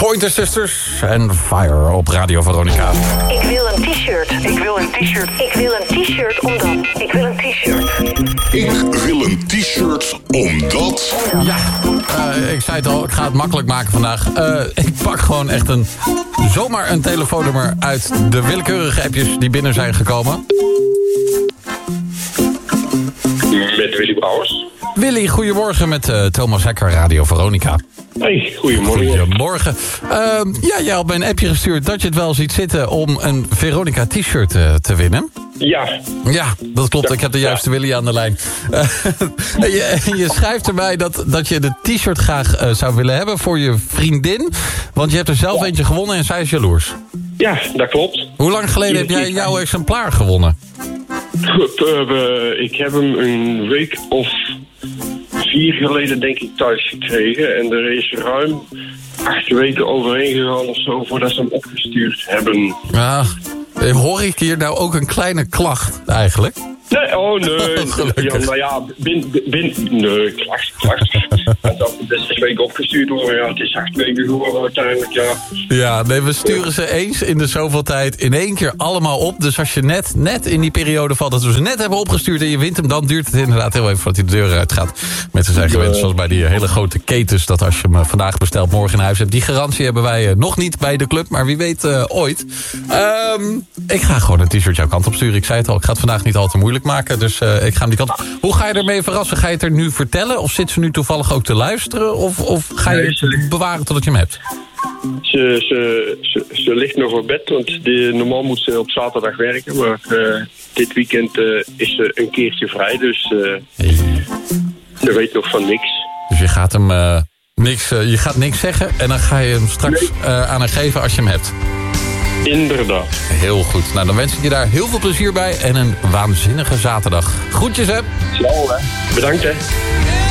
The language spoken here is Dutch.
Pointer Sisters en Fire op Radio Veronica. Ik wil een t-shirt. Ik wil een t-shirt. Ik wil een t-shirt omdat. Ik wil een t-shirt. Ik wil een t-shirt omdat... Ja, ik zei het al, ik ga het makkelijk maken vandaag. Ik pak gewoon echt zomaar een telefoonnummer uit de willekeurige appjes die binnen zijn gekomen. Met Willy Brouwers. Willy, goedemorgen met Thomas Hekker, Radio Veronica. Hey, goedemorgen. Goedemorgen. Jij had mij een appje gestuurd dat je het wel ziet zitten om een Veronica t-shirt te winnen. Ja. Ja, dat klopt. Ik heb de juiste Willy aan de lijn. Je schrijft erbij dat je de t-shirt graag zou willen hebben voor je vriendin. Want je hebt er zelf eentje gewonnen en zij is jaloers. Ja, dat klopt. Hoe lang geleden heb jij jouw exemplaar gewonnen? Ik heb hem een week of 4 geleden denk ik thuis gekregen. En er is ruim 8 weken overheen gegaan of zo voordat ze hem opgestuurd hebben. Hoor ik hier nou ook een kleine klacht eigenlijk? Nee, oh nee. Gelukkig. Nou ja, nee, klacht. Dat is 6 weken opgestuurd worden. Ja, het is 8 weken geworden uiteindelijk, ja. Ja, nee, we sturen ze eens in de zoveel tijd in één keer allemaal op. Dus als je net in die periode valt dat we ze net hebben opgestuurd en je wint hem, dan duurt het inderdaad heel even voordat hij de deur uit gaat. Mensen zijn gewend, zoals bij die hele grote ketens, dat als je hem vandaag bestelt, morgen in huis hebt. Die garantie hebben wij nog niet bij de club, maar wie weet ooit. Ik ga gewoon een t-shirt jouw kant op sturen. Ik zei het al, ik ga het vandaag niet al te moeilijk maken. Dus ik ga hem die kant op. Hoe ga je ermee verrassen? Ga je het er nu vertellen? Of zit ze nu toevallig ook te luisteren? Of ga je het bewaren totdat je hem hebt? Ze ligt nog op bed, want normaal moet ze op zaterdag werken. Maar dit weekend is ze een keertje vrij, dus ze weet nog van niks. Dus je gaat hem je gaat niks zeggen en dan ga je hem straks aan haar geven als je hem hebt. Inderdaad. Heel goed. Nou, dan wens ik je daar heel veel plezier bij en een waanzinnige zaterdag. Groetjes, hè? Zo, hè. Bedankt, hè.